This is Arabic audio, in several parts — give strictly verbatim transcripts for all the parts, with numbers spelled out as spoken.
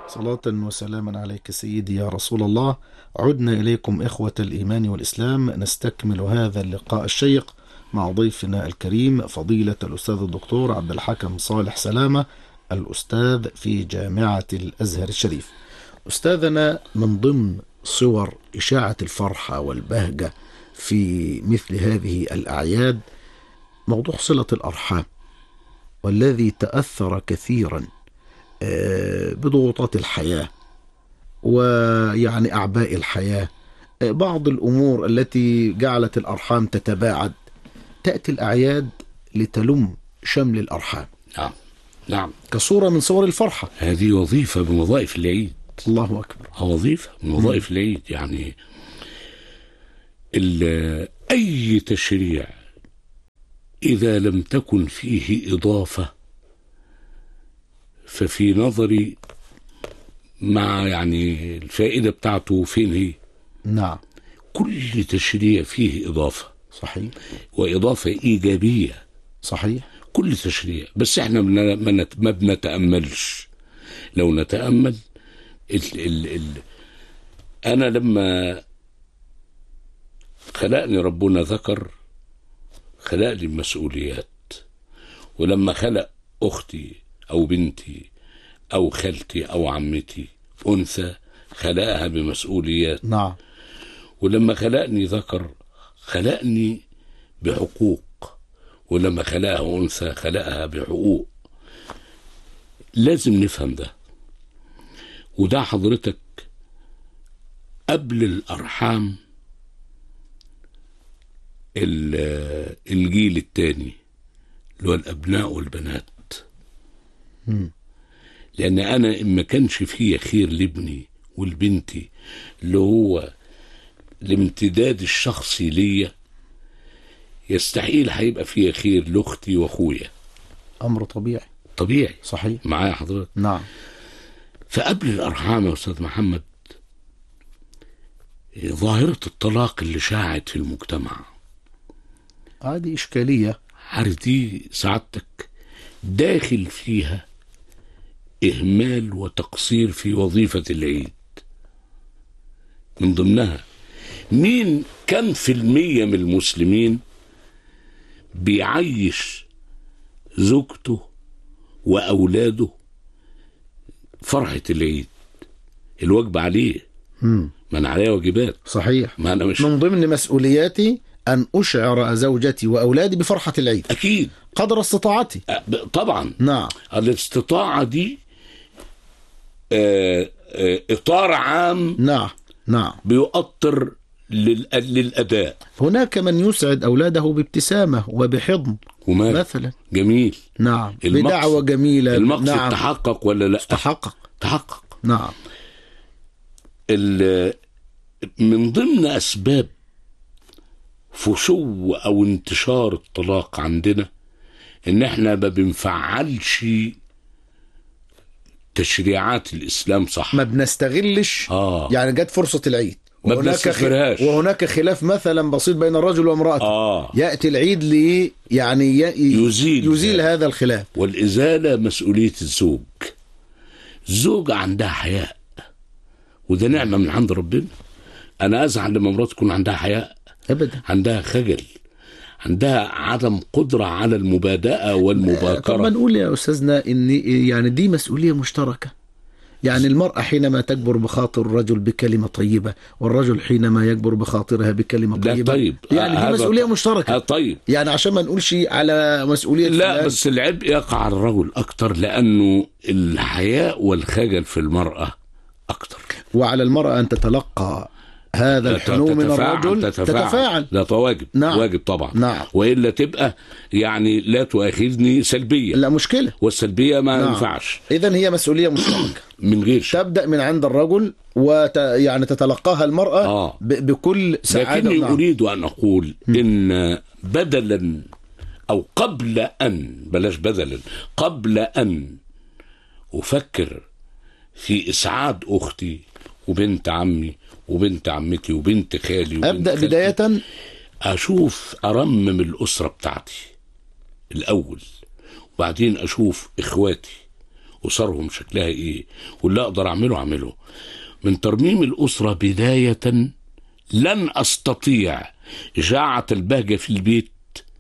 صلاة وسلاما عليك سيدي يا رسول الله. عدنا إليكم إخوة الإيمان والإسلام، نستكمل هذا اللقاء الشيق مع ضيفنا الكريم فضيلة الأستاذ الدكتور عبد الحكم صالح سلامة، الأستاذ في جامعة الأزهر الشريف. أستاذنا، من ضمن صور إشاعة الفرحة والبهجة في مثل هذه الأعياد موضوع صلة الأرحام، والذي تأثر كثيرا بضغوطات الحياة ويعني أعباء الحياة، بعض الأمور التي جعلت الأرحام تتباعد. تأتي الأعياد لتلم شمل الأرحام. نعم نعم كصورة من صور الفرحة. هذه وظيفة من وظائف العيد. الله أكبر. وظيفة من وظائف العيد. يعني أي تشريع إذا لم تكن فيه إضافة ففي نظري مع يعني الفائدة بتاعته فين هي؟ نعم. كل تشريع فيه إضافة. صحيح. وإضافة إيجابية. صحيح. كل تشريع، بس احنا ما بنتأملش. لو نتأمل ال ال ال أنا لما خلقني ربنا ذكر خلق لي مسؤوليات، ولما خلق أختي أو بنتي أو خالتي أو عمتي أنثى خلقها بمسؤوليات. نعم. ولما خلقني ذكر خلقني بحقوق، ولما خلقها أنثى خلقها بحقوق. لازم نفهم ده. وده حضرتك قبل الأرحام الجيل الثاني اللي هو الأبناء والبنات. م. لأن أنا إما كانش فيه خير لابني والبنتي اللي هو الامتداد الشخصي ليا، يستحيل هيبقى فيه خير لأختي وأخويا. أمر طبيعي. طبيعي. صحيح. معايا حضرتك؟ نعم. فقبل الأرحام يا أستاذ محمد ظاهرة الطلاق اللي شاعت في المجتمع، هذه إشكالية. عارف دي سعادتك داخل فيها إهمال وتقصير في وظيفة العيد. من ضمنها مين كم في المية من المسلمين بيعيش زوجته وأولاده فرحة العيد؟ الواجب عليه. مم. ما أنا عليه واجبات. صحيح. ما أنا مش من ضمن مسؤولياتي أن أشعر زوجتي وأولادي بفرحة العيد. أكيد. قدر استطاعتي. طبعا. نعم. الاستطاعة دي آه آه إطار عام. نعم نعم. بيؤطر للأداء. هناك من يسعد أولاده بابتسامة وبحضن مثلا. جميل. نعم. بدعوة جميلة. المقصد نعم. تحقق ولا لا؟ تحقق. تحقق. نعم. من ضمن أسباب فشو أو انتشار الطلاق عندنا إن إحنا ما بنفعلش تشريعات الإسلام صح. ما بنستغلش. آه. يعني جت فرصة العيد ما بنستغلهاش. وهناك خلاف مثلا بسيط بين الرجل وامرأته. آه. يأتي العيد لي يعني ي... يزيل يزيل هذا الخلاف. والإزالة مسؤولية الزوج. الزوجة عندها حياء، وده نعمة من عند ربنا. أنا أزعل لما مراتي تكون عندها حياء. أبدا. عندها خجل، عندها عدم قدرة على المبادئة والمباكرة. طب ما نقول يا أستاذنا إن يعني دي مسؤولية مشتركة. يعني المرأة حينما تكبر بخاطر الرجل بكلمة طيبة، والرجل حينما يكبر بخاطرها بكلمة طيبة. طيب. يعني دي مسؤولية مشتركة. طيب. يعني عشان ما نقولش على مسؤولية لا فلان. بس العبء يقع على الرجل أكتر، لأنه الحياء والخجل في المرأة أكتر. وعلى المرأة أن تتلقى هذا الحنو من الرجل. تتفاعل. تتفاعل. لا واجب. نعم. واجب طبعا. نعم. وإلا تبقى يعني لا تؤاخذني سلبية. لا مشكلة. والسلبية ما نعم. ينفعش. إذن هي مسؤولية مشتركة من غير شك. تبدأ من عند الرجل وت... يعني تتلقاها المرأة. آه. ب... بكل سعادة. لكني نعم. أريد أن أقول م. إن بدلا أو قبل أن بلاش بدلا قبل أن أفكر في إسعاد أختي وبنت عمي وبنت عمتي وبنت خالي وبنت أبدأ خالتي، بداية أشوف أرمم الأسرة بتاعتي الأول، وبعدين أشوف إخواتي أسرهم شكلها إيه، واللي أقدر أعمله أعمله. من ترميم الأسرة بداية لن أستطيع إشاعة البهجة في البيت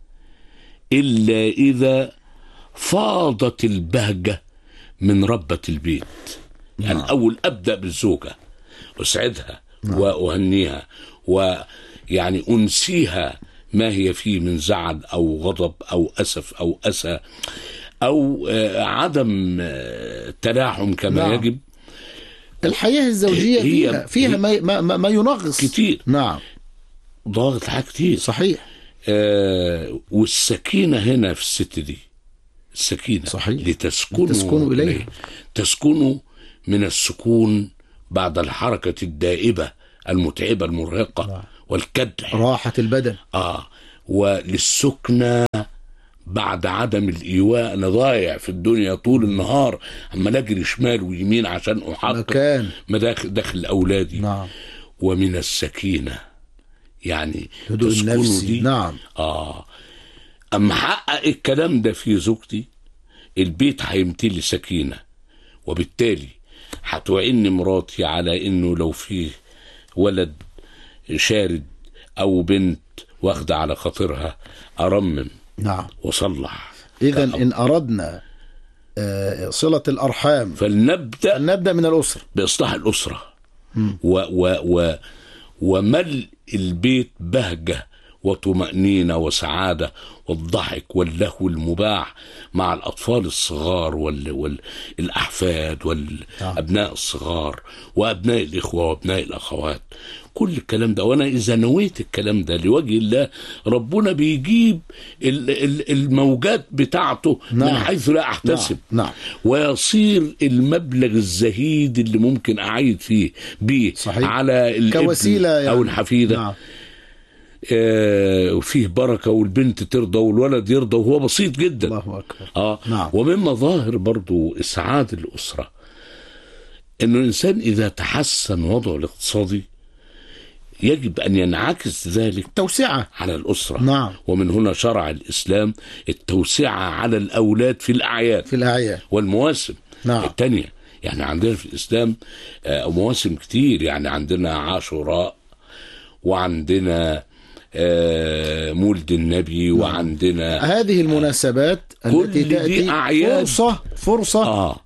إلا إذا فاضت البهجة من ربة البيت. يعني الأول أبدأ بالزوجة، أسعدها وأهنيها ويعني أنسيها ما هي فيه من زعل أو غضب أو أسف أو أسى أو عدم تلاحم كما نعم. يجب. الحياة الزوجية فيها, فيها ما, ما, ما ينغص كتير. نعم، ضاغط حاجة كتير صحيح. آه والسكينة هنا في الست دي، السكينة صحيح. لتسكنوا, لتسكنوا إليه. إليه تسكنوا من السكون بعد الحركة الدائبة المتعبة المرهقة نعم. والكدح، راحة البدن. آه وللسكنة بعد عدم الإيواء. أنا ضايع في الدنيا طول النهار أما نجري شمال ويمين عشان أحقق مداخل داخل أولادي نعم. ومن السكينة يعني هدوء النفسي دي. نعم. آه أما حقق الكلام ده في زوجتي البيت هيمتلي سكينة، وبالتالي هتوعيني مراتي على إنه لو فيه ولد شارد أو بنت واخدة على خاطرها أرمم نعم وصلح. إذن إن أردنا صلة الأرحام فلنبدأ فلنبدأ من الأسرة بإصلاح الأسرة و و و وملء البيت بهجة وطمأنينة وسعادة والضحك واللهو المباح مع الأطفال الصغار والأحفاد والأبناء الصغار وأبناء الإخوة وأبناء الأخوات. كل الكلام ده، وأنا إذا نويت الكلام ده لوجه الله ربنا بيجيب الموجات بتاعته نعم. من حيث لا أحتسب نعم. نعم. ويصير المبلغ الزهيد اللي ممكن أعيد فيه بيه صحيح. على الابن يعني. أو الحفيدة نعم. آه وفيه بركة والبنت ترضى والولد يرضى وهو بسيط جدا. الله أكبر. آه نعم. ومن مظاهر برضو إسعاد الأسرة إنه الإنسان إذا تحسن وضعه الاقتصادي يجب أن ينعكس ذلك توسعة على الأسرة نعم. ومن هنا شرع الإسلام التوسعة على الأولاد في الأعياد في الأعياد والمواسم نعم. التانية. يعني عندنا في الإسلام آه مواسم كتير، يعني عندنا عاشوراء وعندنا آه مولد النبي نعم. وعندنا هذه المناسبات التي تأتي فرصة فرصة آه.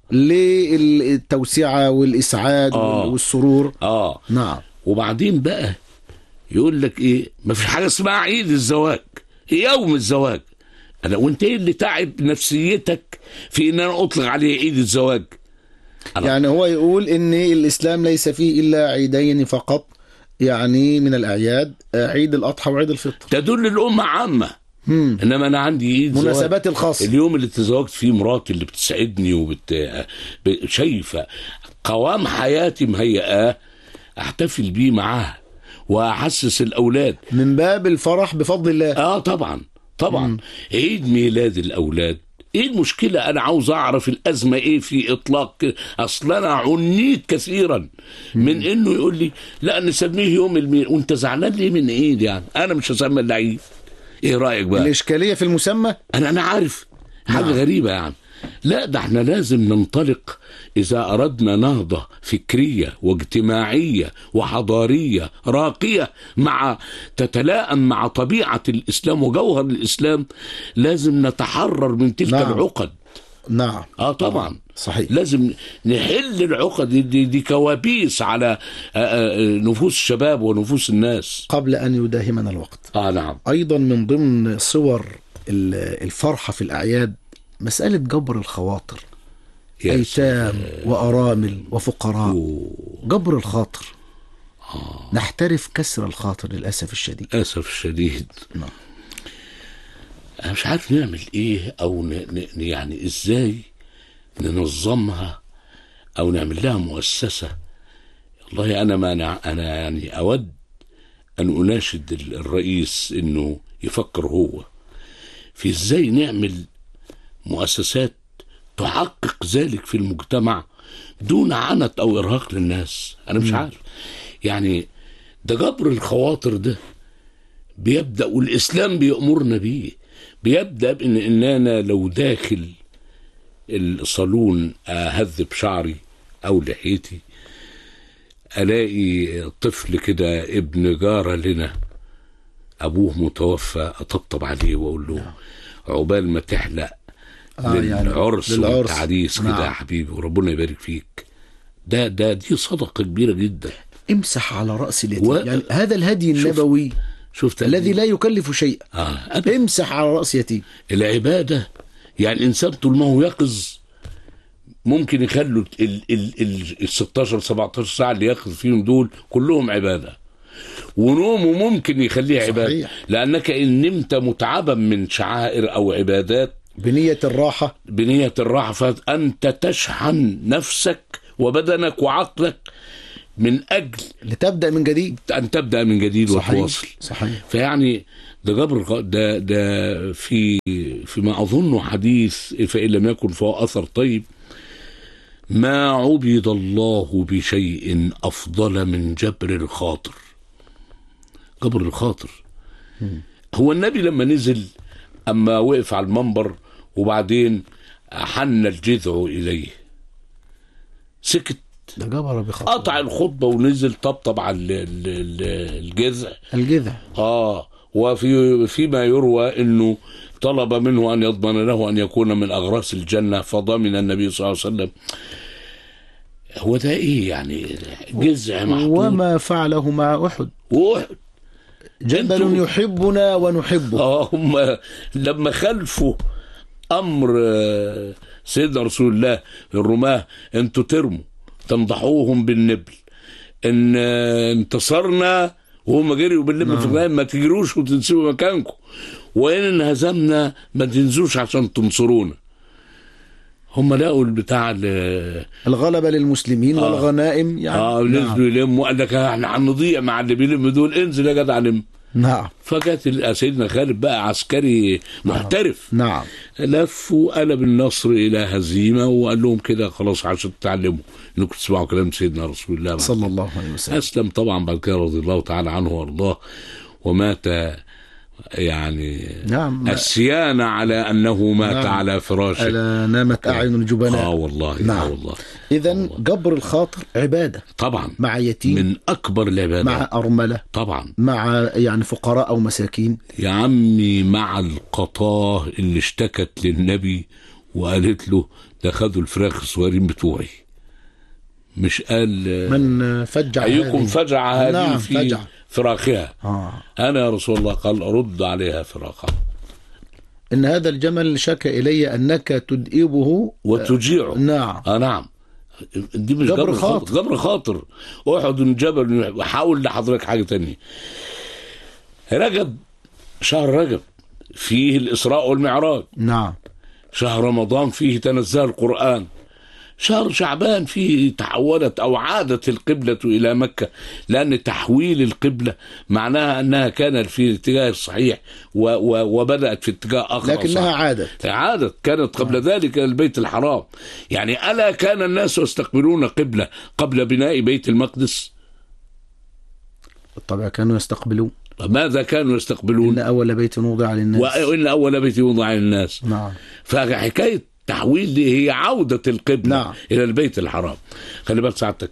للتوسعة والإسعاد آه. والسرور آه. نعم. وبعدين بقى يقول لك ايه، ما في حاجه اسمها عيد الزواج، يوم الزواج. انا وانت ايه اللي تعب نفسيتك في ان انا اطلق عليه عيد الزواج؟ يعني هو يقول ان الاسلام ليس فيه الا عيدين فقط يعني من الاعياد، عيد الاضحى وعيد الفطر، تدل الامه عامه. مم. انما انا عندي عيد مناسبات الخاصه، اليوم اللي تزوجت فيه مراتي اللي بتسعدني وبت شايفه قوام حياتي مهيئه احتفل بيه معاها واحسس الاولاد من باب الفرح بفضل الله. اه طبعا طبعا. مم. عيد ميلاد الاولاد ايه المشكله؟ انا عاوز اعرف الازمه ايه في اطلاق. اصلا انا عنيت كثيرا من انه يقول لي لا نسميه يوم الميلاد، وانت زعلان ليه من ايه؟ يعني انا مش هسمي الا عيد. ايه رايك بقى؟ الاشكاليه في المسمى. انا انا عارف حاجه نعم. غريبه يعني. لا ده احنا لازم ننطلق إذا أردنا نهضة فكرية واجتماعية وحضارية راقية مع تتلائم مع طبيعة الإسلام وجوهر الإسلام. لازم نتحرر من تلك نعم. العقد. نعم آه طبعا صحيح. لازم نحل العقد دي, دي كوابيس على نفوس الشباب ونفوس الناس. قبل أن يداهمنا الوقت آه نعم. أيضا من ضمن صور الفرحة في الأعياد مسألة جبر الخواطر، أيتام وأرامل وفقراء. أوه. جبر الخاطر. آه. نحترف كسر الخاطر للأسف الشديد. للأسف الشديد. نعم. أنا مش عارف نعمل إيه أو ن... ن... يعني إزاي ننظمها أو نعمل لها مؤسسة. والله أنا ما أنا, أنا يعني أود أن أناشد الرئيس إنه يفكر هو في إزاي نعمل مؤسسات تحقق ذلك في المجتمع دون عنت أو إرهاق للناس. أنا مش عارف يعني ده جبر الخواطر ده بيبدأ، والإسلام بيأمرنا بيه، بيبدأ بإن إننا لو داخل الصالون اهذب شعري او لحيتي، الاقي طفل كده ابن جارة لنا ابوه متوفى، اطبطب عليه واقول له عقبال ما تحلق آه للعرس يعني والتعريس كده نعم. يا حبيبي وربنا يبارك فيك. ده ده دي صدقة كبيرة جدا. امسح على رأس اليتيم و... يعني هذا الهدي النبوي شفت الذي لا يكلف شيئا. آه. امسح على رأس يتيم. العبادة يعني الإنسان طول ما هو يقظ ممكن يخلوا ال ال ال ستاشر سبعتاشر ساعة اللي يقظ فيهم دول كلهم عبادة، ونومه ممكن يخليه صحيح. عبادة، لأنك إن نمت متعبا من شعائر أو عبادات بنية الراحة بنية الراحة فأنت تشحن نفسك وبدنك وعقلك من أجل لتبدأ من جديد، أن تبدأ من جديد وتواصل. صحيح. فيعني ده جبر ده ده في فيما أظن حديث فإن لم يكن فهو أثر طيب، ما عبد الله بشيء أفضل من جبر الخاطر. جبر الخاطر م. هو النبي لما نزل أما وقف على المنبر وبعدين حن الجذع إليه سكت، ده جبر بخاطر، قطع الخطبة ونزل طبطب على الجذع الجذع آه وفي فيما يروى أنه طلب منه أن يضمن له أن يكون من أغراس الجنة فضمن النبي صلى الله عليه وسلم. هو ده إيه يعني جذع محطوط. وما فعله مع أحد، وأحد جبل يحبنا ونحبه. آه هم لما خلفوا أمر سيدنا رسول الله الرماه أنتوا ترموا تنضحوهم بالنبل، إن انتصرنا وهم جريوا بالنبل في الغاية ما تجروش وتنسوا مكانكم، وإن انهزمنا ما تنزوش عشان تنصرونا. هم لقوا البتاع الغلبة للمسلمين آه والغنائم يعني اه نزلوا يلموا، قال لك احنا هنضيع مع اللي بيلم دول، انزل يا جدع لم. نعم. فجت سيدنا خالد بقى عسكري محترف. نعم. لف وقلب النصر الى هزيمه وقال لهم كده خلاص عشان تتعلموا انكم تسمعوا كلام سيدنا رسول الله صلى الله عليه وسلم. اسلم طبعا بعد كده رضي الله تعالى عنه وارضاه، ومات يعني نعم. السيانة على أنه مات نعم. على فراشه، على نامت أعين الجبناء. آه والله. نعم. آه والله. إذن جبر الخاطر عبادة طبعا، مع يتيم، من أكبر العبادات، مع أرملة طبعا، مع يعني فقراء أو مساكين يا عمي، مع القطاه اللي اشتكت للنبي وقالت له ده خدوا الفراخ الصغيرين بتوعي، مش قال من فجع أيكم فجع هذه نعم في فجع. فراخها آه. أنا يا رسول الله، قال أرد عليها فراخها. إن هذا الجمل شكى إلي أنك تدئبه وتجيعه. نعم. آه نعم. دي مش جبر خاطر، جبر خاطر. أحد جبل. وحاول لحضرتك حاجة تانية. رجب، شهر رجب فيه الإسراء والمعراج. نعم. شهر رمضان فيه تنزل القرآن. شهر شعبان فيه تحولت أو عادت القبلة إلى مكة، لأن تحويل القبلة معناها أنها كانت في الاتجاه الصحيح و و وبدأت في اتجاه آخر، لكنها صح. عادت عادت كانت قبل آه. ذلك البيت الحرام. يعني ألا كان الناس يستقبلون قبلة قبل بناء بيت المقدس؟ بالطبع كانوا يستقبلون. ماذا كانوا يستقبلون؟ إن أول بيت وضع للناس. وإن أول بيت وضع للناس. نعم. فحكاية تحويل دي هي عودة القبلة نعم. إلى البيت الحرام. خلي بالك سعادتك،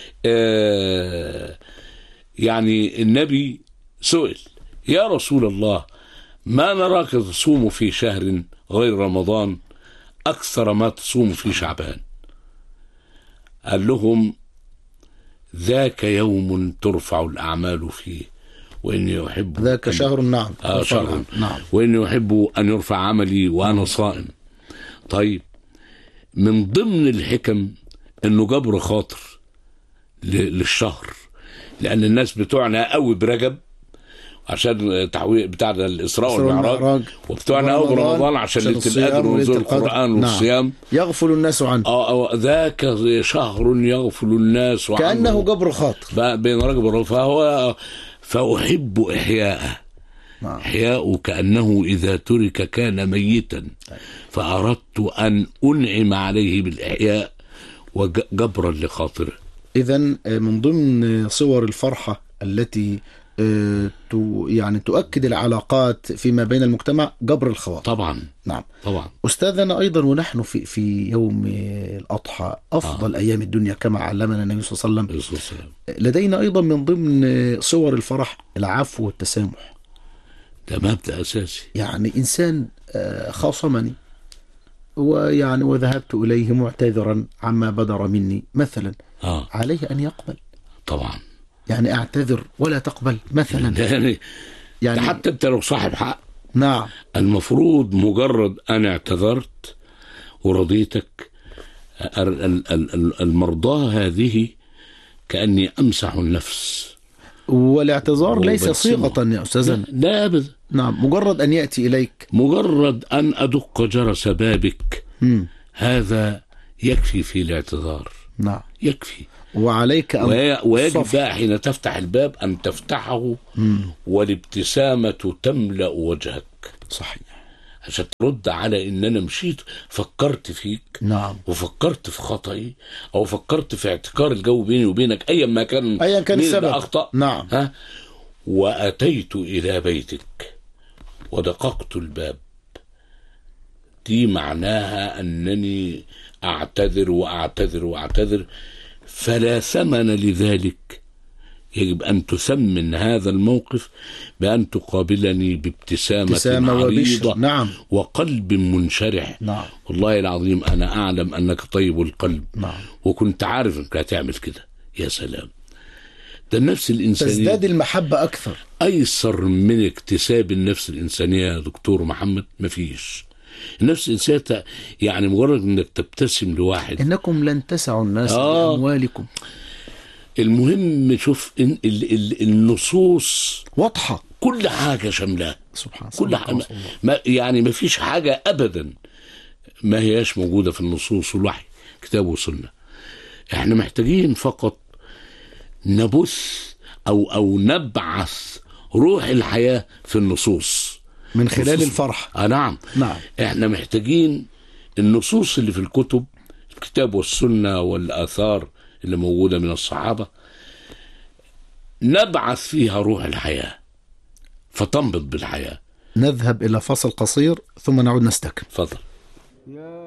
آه يعني النبي سئل يا رسول الله ما نراك تصوم في شهر غير رمضان أكثر ما تصوم في شعبان؟ قال لهم ذاك يوم ترفع الأعمال فيه وإني أحب ذاك شهر. نعم. آه شهر. نعم. وإني أحب أن يرفع عملي وأنا صائم. طيب، من ضمن الحكم انه جبر خاطر للشهر، لان الناس بتوعنا قوي برجب عشان تحويل بتاع الاسراء والمعراج، وبتوعنا قوي برمضان عشان ليله القدر ونزول القران والصيام. نعم. يغفل الناس عنه. اه ذاك شهر يغفل الناس عنه، كانه جبر خاطر بين رجب، فهو فاحب احياءه. إحياء كأنه إذا ترك كان ميتا، فأردت أن أنعم عليه بالإحياء وجبرا لخاطره. إذن من ضمن صور الفرحة التي آه، تو- يعني تؤكد العلاقات فيما بين المجتمع، جبر الخواطر. طبعا نعم. طبعا. أستاذنا، أيضا ونحن في في يوم الأضحى أفضل آه. أيام الدنيا كما علمنا النبي صلى الله عليه وسلم، الرسول صلى الله عليه لدينا أيضا من ضمن صور الفرح العفو والتسامح. وسلم. ده مبدأ أساسي. يعني إنسان آه، خاصمني ويعني وذهبت إليه معتذرا عما بدر مني مثلا، آه عليه أن يقبل. طبعا. يعني أعتذر ولا تقبل مثلا، يعني ده يعني حتى أنت لو صاحب حق، نعم، المفروض مجرد أنا اعتذرت ورضيتك، ال- ال- ال- المرضاة هذه كأني أمسح النفس. والاعتذار ليس وبتسمه. صيغة يا أستاذنا. لا, لا أبدا. نعم، مجرد أن يأتي إليك. مجرد أن أدق جرس بابك، مم. هذا يكفي في الاعتذار، نعم. يكفي. وعليك أن وي- ويجب تصفح. بقى حين تفتح الباب أن تفتحه مم. والابتسامة تملأ وجهك، صحيح. عشان ترد على إن أنا مشيت فكرت فيك، نعم. وفكرت في خطئي، أو فكرت في اعتكار الجو بيني وبينك، أيا ما كان أيا كان مين السبب. اللي أخطأ. نعم. ها، وأتيت إلى بيتك ودققت الباب، دي معناها أنني أعتذر وأعتذر وأعتذر، فلا ثمن لذلك. يجب أن تثمن هذا الموقف بأن تقابلني بابتسامة ابتسامة عريضة، وبشر. نعم. وقلب منشرح. نعم. والله العظيم أنا أعلم أنك طيب القلب، نعم. وكنت عارف أنك هتعمل كده. يا سلام، ده النفس الإنسانية تزداد المحبة أكثر. أيسر من اكتساب النفس الإنسانية يا دكتور محمد مفيش. النفس الإنسانية ت- يعني مجرد أنك تبتسم لواحد. إنكم لن تسعوا الناس آه. بأموالكم. المهم شوف إن ال- ال- النصوص واضحة. كل حاجة شاملة، سبحان كل الله. حاجة ما يعني ما فيش حاجة أبدا ما هياش موجودة في النصوص والوحي، كتاب وسنة. احنا محتاجين فقط نبث أو أو نبعث روح الحياة في النصوص من خلال نصوص- الفرح. آه نعم. نعم. احنا محتاجين النصوص اللي في الكتب، الكتاب والسنة والآثار اللي موجودة من الصحابة، نبعث فيها روح الحياة فتنبض بالحياة. نذهب إلى فصل قصير ثم نعود نستكمل. فضل. يا